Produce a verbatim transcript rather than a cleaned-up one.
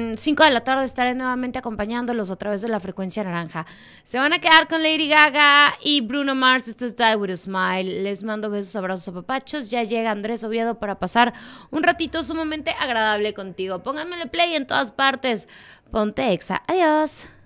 cinco de la tarde estaré nuevamente acompañándolos a través de la frecuencia naranja. Se van a quedar con Lady Gaga y Bruno Mars. Esto es Die With A Smile. Les mando besos, abrazos, apapachos. Ya llega Andrés Oviedo para pasar un ratito sumamente agradable contigo. Pónganmele play en todas partes. Ponte Exa. Adiós.